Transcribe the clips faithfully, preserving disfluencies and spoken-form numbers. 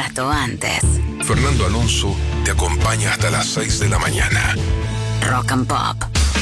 rato antes. Fernando Alonso te acompaña hasta las seis de la mañana. Rock and Pop.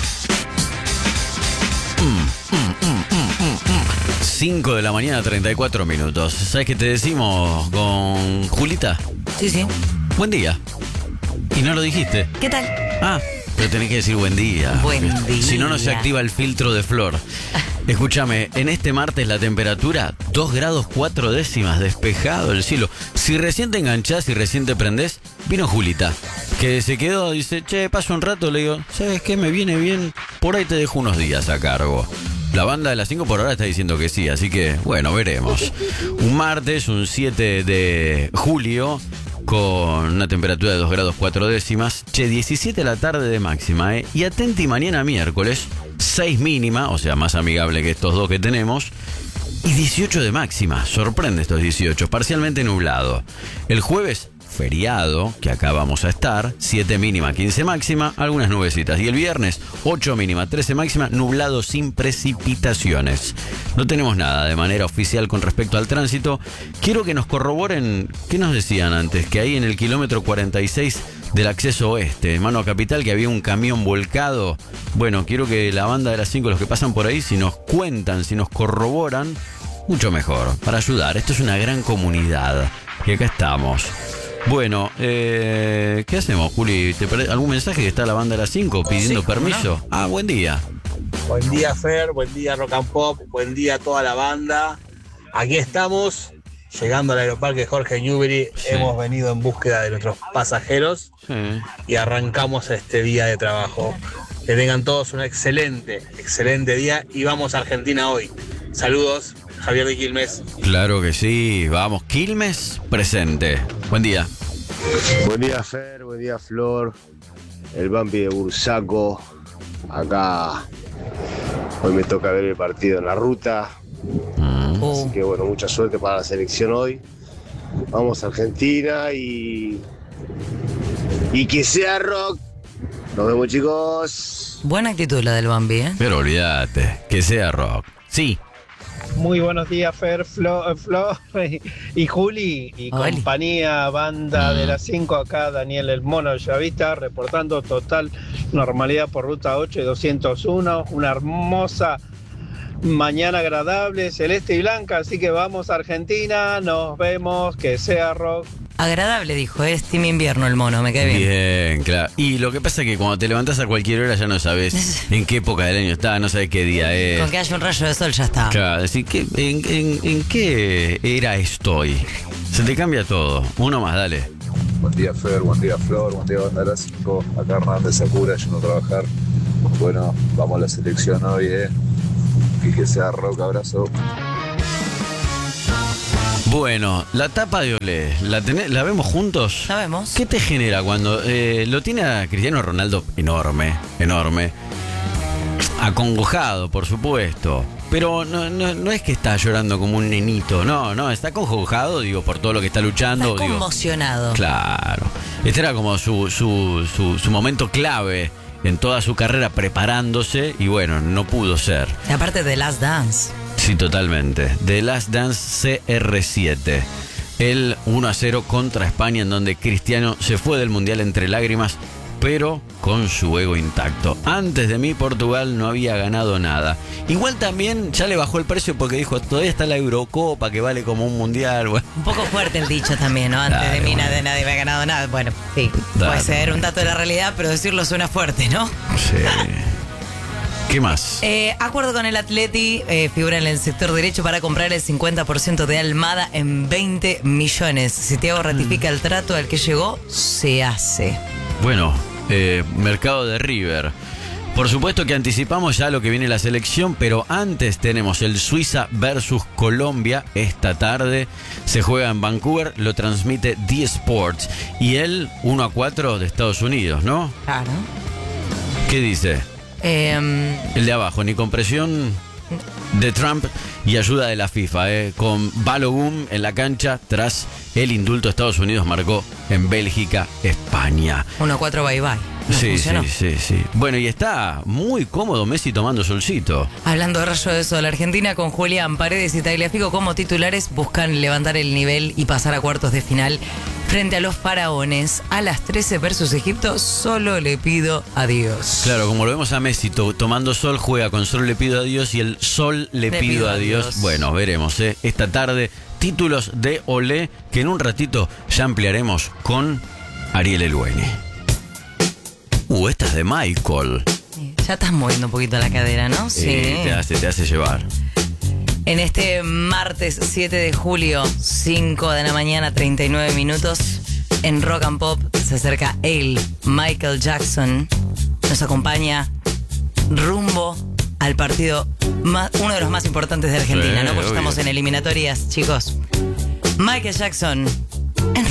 cinco de la mañana, treinta y cuatro minutos. ¿Sabes qué te decimos con Julita? Sí, sí. Buen día. Y no lo dijiste. ¿Qué tal? Ah, pero tenés que decir buen día. Buen día. Si no, no se activa el filtro de Flor. Escúchame, en este martes la temperatura, dos grados cuatro décimas, despejado el cielo. Si recién te enganchás y recién te prendés, vino Julita, que se quedó, dice, che, paso un rato, le digo, ¿sabes qué? Me viene bien, por ahí te dejo unos días a cargo. La banda de las cinco por hora está diciendo que sí, así que, bueno, veremos. Un martes, un siete de julio, con una temperatura de dos grados cuatro décimas. Che, diecisiete de la tarde de máxima, ¿eh? Y atenti mañana miércoles, seis mínima, o sea, más amigable que estos dos que tenemos. Y dieciocho de máxima, sorprende estos dieciocho, parcialmente nublado. El jueves, feriado, que acá vamos a estar, siete mínima, quince máxima, algunas nubecitas. Y el viernes, ocho mínima, trece máxima, nublado sin precipitaciones. No tenemos nada de manera oficial con respecto al tránsito. Quiero que nos corroboren, ¿qué nos decían antes? Que ahí en el kilómetro cuarenta y seis del acceso oeste, mano a Capital, que había un camión volcado. Bueno, quiero que la banda de las cinco, los que pasan por ahí, si nos cuentan, si nos corroboran, mucho mejor, para ayudar. Esto es una gran comunidad. Y acá estamos. Bueno, eh, ¿qué hacemos, Juli? ¿Te pare- ¿Algún mensaje que está la banda de las cinco pidiendo Sí, permiso? ¿no? Ah, buen día. Buen día, Fer, buen día, Rock and Pop, buen día a toda la banda. Aquí estamos, llegando al aeroparque Jorge Newbery. Sí. Hemos venido en búsqueda de nuestros pasajeros Sí. y arrancamos este día de trabajo. Que tengan todos un excelente, excelente día y vamos a Argentina hoy. Saludos, Javier de Quilmes. Claro que sí. Vamos, Quilmes, presente. Buen día. Buen día, Fer, buen día, Flor, el Vampi de Bursaco. Acá hoy me toca ver el partido en la ruta, Mm. Oh. así que bueno, mucha suerte para la selección hoy. Vamos a Argentina y y que sea rock. Nos vemos, chicos. Buena actitud la del Bambi, ¿eh? Pero olvídate, que sea rock. Sí. Muy buenos días, Fer, Flo, Flo y, y Juli y Oli. compañía, banda de las cinco acá, Daniel El Mono Llavista, reportando total normalidad por ruta ocho y doscientos uno, una hermosa mañana agradable, celeste y blanca, así que vamos a Argentina, nos vemos, que sea rock. Agradable, dijo, es Team Invierno el mono, me cae bien. Bien, claro. Y lo que pasa es que cuando te levantás a cualquier hora ya no sabes en qué época del año está, no sabes qué día es. Con que haya un rayo de sol ya está. Claro, decir, ¿qué, en, en, ¿en qué era estoy? Se te cambia todo. Uno más, dale. Buen día, Fer, buen día, Flor, buen día, banda de las cinco. Acá Hernández Sakura, yendo a trabajar. Bueno, vamos a la selección hoy, eh. Y que sea rock, abrazo. Bueno, la tapa de Olé, ¿la, tenés- la vemos juntos? ¿La vemos? ¿Qué te genera cuando eh, lo tiene a Cristiano Ronaldo enorme, enorme? Acongojado, por supuesto. Pero no, no, no es que está llorando como un nenito, no, no, está acongojado, digo, por todo lo que está luchando. Está digo, conmocionado. claro. Este era como su, su, su, su momento clave en toda su carrera preparándose y bueno, no pudo ser. Y aparte de Last Dance. Sí, totalmente. The Last Dance C R siete. El uno a cero contra España, en donde Cristiano se fue del Mundial entre lágrimas, pero con su ego intacto. Antes de mí, Portugal no había ganado nada. Igual también ya le bajó el precio porque dijo, todavía está la Eurocopa, que vale como un Mundial. Bueno, Un poco fuerte el dicho también, ¿no? Antes Dale, de mí bueno. nadie, nadie me ha ganado nada. Bueno, sí, Dale. puede ser un dato de la realidad, pero decirlo suena fuerte, ¿no? sí. ¿Qué más? Eh, acuerdo con el Atleti, eh, figura en el sector derecho para comprar el cincuenta por ciento de Almada en veinte millones. Si Thiago ratifica el trato al que llegó, se hace. Bueno, eh, mercado de River. Por supuesto que anticipamos ya lo que viene la selección, pero antes tenemos el Suiza versus Colombia esta tarde. Se juega en Vancouver, lo transmite D Sports. Y el uno a cuatro de Estados Unidos, ¿no? Claro. ¿Qué dice? Eh, El de abajo, ni compresión. de Trump y ayuda de la FIFA, eh, con Balogun en la cancha tras el indulto. Estados Unidos marcó en Bélgica, España. uno a cuatro, bye bye. No Sí, funcionó. sí, sí, sí. Bueno, y está muy cómodo Messi tomando solcito. Hablando de rayo de sol, Argentina con Julián Paredes y Tagliafico como titulares buscan levantar el nivel y pasar a cuartos de final frente a los faraones. A las trece versus Egipto, solo le pido a Dios. Claro, como lo vemos a Messi to- tomando sol, juega con solo le pido a Dios y el sol le, Le pido, pido a a Dios. Dios. Bueno, veremos, ¿eh? Esta tarde, títulos de Olé, que en un ratito ya ampliaremos con Ariel Elueni. Uh, esta es de Michael. Ya estás moviendo un poquito la cadera, ¿no? Sí. Eh, te hace, te hace llevar. En este martes siete de julio, cinco de la mañana, treinta y nueve minutos, en Rock and Pop se acerca él, Michael Jackson. Nos acompaña rumbo al partido, más, uno de los más importantes de Argentina, Sí, ¿no? Porque obvio. estamos en eliminatorias, chicos. Michael Jackson.